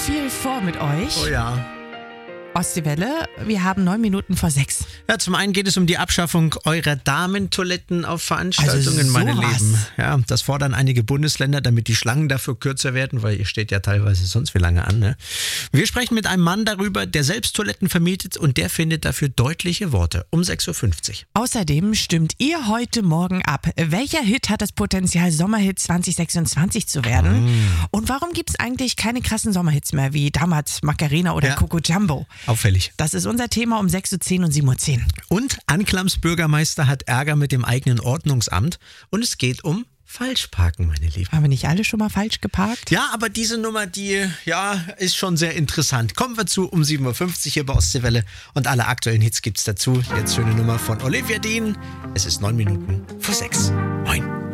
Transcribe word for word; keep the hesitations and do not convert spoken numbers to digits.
viel vor mit euch. Oh ja. Ostseewelle, wir haben neun Minuten vor sechs. Ja, zum einen geht es um die Abschaffung eurer Damentoiletten auf Veranstaltungen, Also meine sowas. Lieben. Ja, das fordern einige Bundesländer, damit die Schlangen dafür kürzer werden, weil ihr steht ja teilweise sonst wie lange an. Ne? Wir sprechen mit einem Mann darüber, der selbst Toiletten vermietet und der findet dafür deutliche Worte. Um sechs Uhr fünfzig. Außerdem stimmt ihr heute Morgen ab. Welcher Hit hat das Potenzial, Sommerhit zwanzig sechsundzwanzig zu werden? Mm. Und warum gibt es eigentlich keine krassen Sommerhits mehr, wie damals Macarena oder Ja. Coco Jumbo? Auffällig. Das ist unser Thema um sechs Uhr zehn und sieben Uhr zehn. Und Anklams Bürgermeister hat Ärger mit dem eigenen Ordnungsamt und es geht um Falschparken, meine Lieben. Haben wir nicht alle schon mal falsch geparkt? Ja, aber diese Nummer, die ja ist schon sehr interessant. Kommen wir zu um sieben Uhr fünfzig hier bei Ostseewelle und alle aktuellen Hits gibt's dazu. Jetzt schöne Nummer von Olivia Dean. Es ist neun Minuten vor sechs. Moin.